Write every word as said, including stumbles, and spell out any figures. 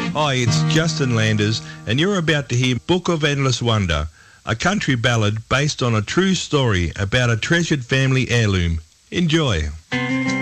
Hi, it's Justin Landers, and you're about to hear Book of Endless Wonder, a country ballad based on a true story about a treasured family heirloom. Enjoy.